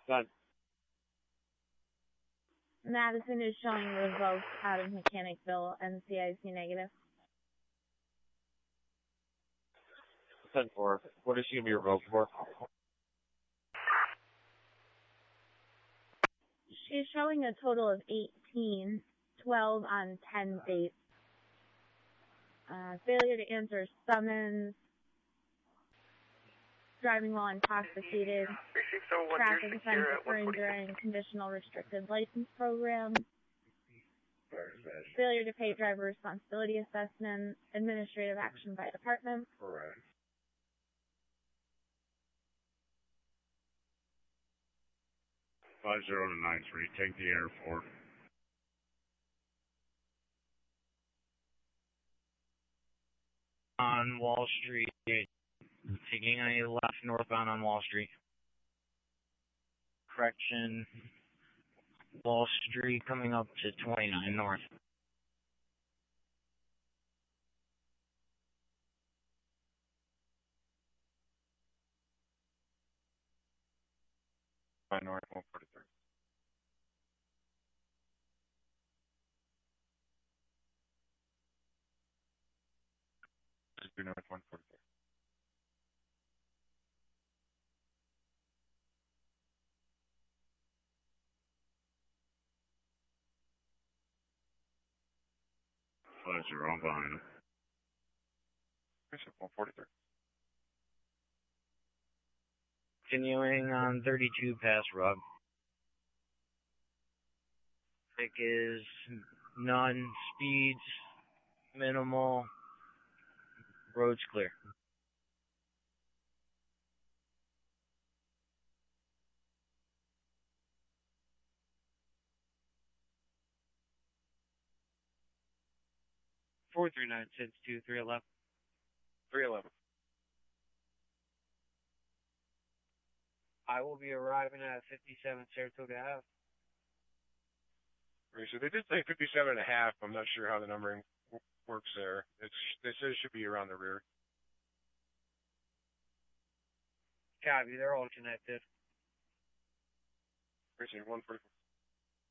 Done. Madison is showing revoked out of Mechanicville, NCIC negative. 10-4. What is she going to be revoked for? She's showing a total of 18, 12 on 10 dates. Failure to answer summons, driving while intoxicated, traffic offense occurring during conditional restricted license program, failure to pay driver responsibility assessment, administrative action by department. Correct. Five 0 to 93. Take the airport. On Wall Street, taking a left northbound on Wall Street. Correction, Wall Street coming up to 29 north. North 143. Just do North 143. Five 0 behind. 143. Continuing on 32 past Rug. Thick is none, speeds minimal, roads clear. Four 39 since 2 311. 311. I will be arriving at 57 Saratoga Ave. So they did say 57 and a half. I'm not sure how the numbering works there. They said it should be around the rear. Copy, they're all connected. Precinct 144.